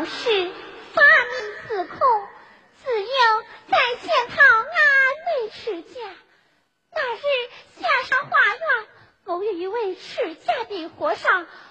道士发明自控，自幼在仙桃庵内持家。那日下山化缘，偶有一位持家的和尚